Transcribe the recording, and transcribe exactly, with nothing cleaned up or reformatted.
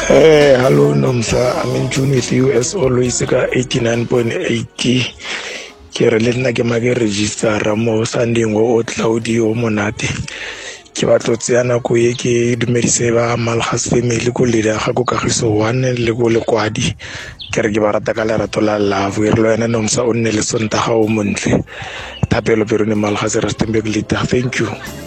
Hey, hello Nomsa. I'm in tune with you as always. Ka eighty-nine point eight. Ke re le nna ke ma ke register mo sanding o Claudi o monate. Ke batla go tsaya nako e ke dumedise ba Malhas family ko leader ga go Kagiso one le go lekwadi. Ke re ke ba rata ka lerato la love re lo ena Nomsa o nne le sontaga o montle. Thapelo Perone Malhas Rustenburg leader. Thank you.